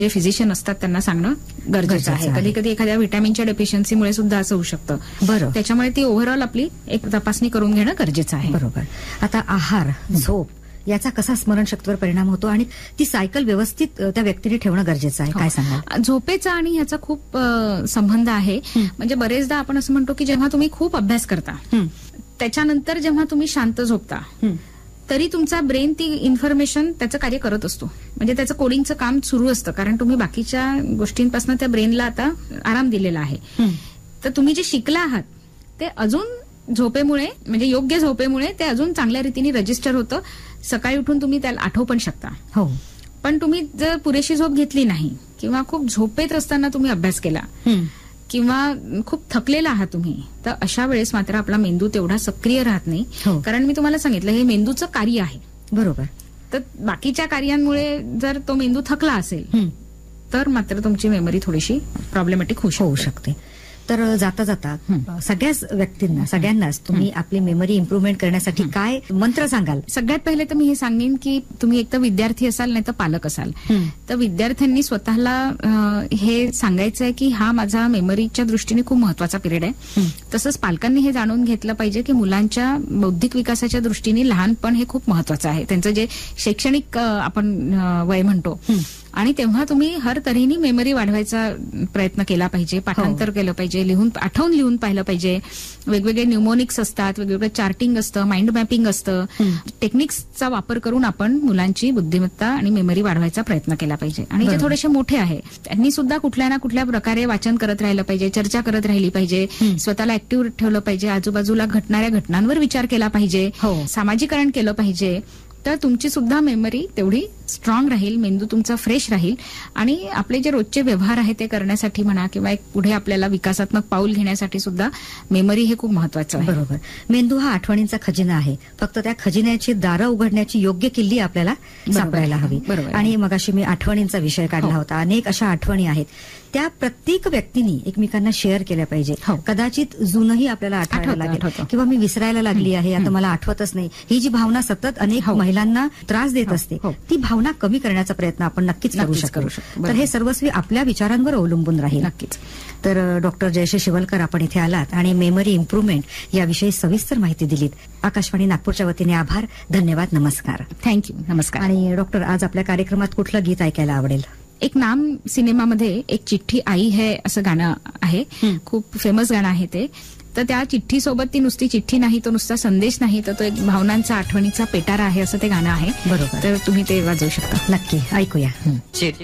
जे फिजिशियन असतात त्यांना सांगणं गरजेचं आहे. कधी कधी एखाद्या व्हिटॅमिनच्या डेफिशियन्सीमुळे सुद्धा असं होऊ शकतं. बरोबर. त्याच्यामुळे ती ओव्हरऑल आपली एक तपासणी करून घेणं गरजेचं आहे. बरोबर. आता आहार, झोप याचा कसा स्मरणशक्तीवर परिणाम होतो आणि ती सायकल व्यवस्थित त्या व्यक्तीने ठेवणं गरजेचं आहे, काय सांगाल? झोपेचा आणि ह्याचा खूप संबंध आहे. म्हणजे बरेचदा आपण असं म्हणतो की जेव्हा तुम्ही खूप अभ्यास करता त्याच्यानंतर जेव्हा तुम्ही शांत झोपता तरी तुमचा ब्रेन ती इन्फॉर्मेशन त्याचं कार्य करत असतो. म्हणजे त्याचं कोडिंगचं काम सुरू असतं, कारण तुम्ही बाकीच्या गोष्टींपासून त्या ब्रेनला आता आराम दिलेला आहे. तर तुम्ही जे शिकला आहात ते अजून झोपेमुळे, म्हणजे योग्य झोपेमुळे ते अजून चांगल्या रीतीने रजिस्टर होतं. सकाळी उठून तुम्ही त्याला आठवू पण शकता. हो. पण तुम्ही जर पुरेशी झोप घेतली नाही किंवा खूप झोपेत असताना तुम्ही अभ्यास केला किंवा खूप थकलेला आहात तुम्ही, तर अशा वेळेस मात्र आपला मेंदू तेवढा सक्रिय राहत नाही. कारण मी तुम्हाला सांगितलं हे मेंदूचं कार्य आहे. बरोबर. तर बाकीच्या कार्यांमुळे जर तो मेंदू थकला असेल तर मात्र तुमची मेमरी थोडीशी प्रॉब्लेमॅटिक होऊ शकते. तर जाता जाता सगळ्याच व्यक्तींना, सगळ्यांनाच तुम्ही आपली मेमरी इम्प्रूव्हमेंट करण्यासाठी काय मंत्र सांगाल? सगळ्यात पहिले तर मी हे सांगेन की तुम्ही एक तर विद्यार्थी असाल नाही तर पालक असाल, तर विद्यार्थ्यांनी स्वतःला हे सांगायचं आहे की हा माझा मेमरीच्या दृष्टीने खूप महत्वाचा पिरियड आहे. तसंच पालकांनी हे जाणून घेतलं पाहिजे की मुलांच्या बौद्धिक विकासाच्या दृष्टीने लहानपण हे खूप महत्वाचं आहे, त्यांचं जे शैक्षणिक आपण वय म्हणतो. आणि तेव्हा तुम्ही हर तऱ्हेने मेमरी वाढवायचा प्रयत्न केला पाहिजे, पाठांतर केलं पाहिजे, आठवून लिहून पाहिलं पाहिजे. वेगवेगळे न्यूमोनिक्स असतात, वेगवेगळे चार्टिंग असतं, माइंड मॅपिंग असतं. टेक्निक्सचा वापर करून आपण मुलांची बुद्धिमत्ता आणि मेमरी वाढवायचा प्रयत्न केला पाहिजे. आणि जे थोडेसे मोठे आहे त्यांनी सुद्धा कुठल्या ना कुठल्या प्रकारे वाचन करत राहिलं पाहिजे, चर्चा करत राहिली पाहिजे, स्वतःला ऍक्टिव्ह ठेवलं पाहिजे, आजूबाजूला घडणाऱ्या घटनांवर विचार केला पाहिजे, सामाजिकरण केलं पाहिजे. तर तुमची सुद्धा मेमरी तेवढी स्ट्रॉंग राहील, मेंदू तुमचा फ्रेश राहील आणि आपले जे रोजचे व्यवहार आहे ते करण्यासाठी म्हणा किंवा एक पुढे आपल्याला विकासात्मक पाऊल घेण्यासाठी सुद्धा मेमरी हे खूप महत्वाचं आहे. बरोबर. मेंदू हा आठवणींचा खजिना आहे, फक्त त्या खजिन्याची दारं उघडण्याची योग्य किल्ली आपल्याला सापडायला हवी. आणि मगाशी मी आठवणींचा विषय काढला होता. अनेक अशा आठवणी आहेत, त्या प्रत्येक व्यक्तीने एकमेकांना शेअर केल्या पाहिजे. कदाचित जुनही आपल्याला आठवायला लागेल किंवा मी विसरायला लागली आहे, आता मला आठवतच नाही, ही जी भावना सतत अनेक महिलांना त्रास देत असते, ती भावना कमी करण्याचा प्रयत्न आपण नक्कीच करू शकतो. तर हे सर्वस्वी आपल्या विचारांवर अवलंबून राहील. नक्कीच. तर डॉक्टर जयश्री शिवलकर, आपण इथे आलात आणि मेमरी इम्प्रूव्हमेंट याविषयी सविस्तर माहिती दिलीत. आकाशवाणी नागपूरच्या वतीने आभार, धन्यवाद, नमस्कार. थँक्यू, नमस्कार. आणि डॉक्टर, आज आपल्या कार्यक्रमात कुठलं गीत ऐकायला आवडेल? एक नाम सिनेमामध्ये एक चिठ्ठी आई है असं गाणं आहे, खूप फेमस गाणं आहे ते. तर त्या चिठ्ठीसोबत ती नुसती चिठ्ठी नाही, तो नुसता संदेश नाही, तर तो एक भावनांचा, आठवणीचा पेटारा आहे असं ते गाणं आहे. बरोबर. तर तुम्ही ते वाजवू शकता. नक्की ऐकूया.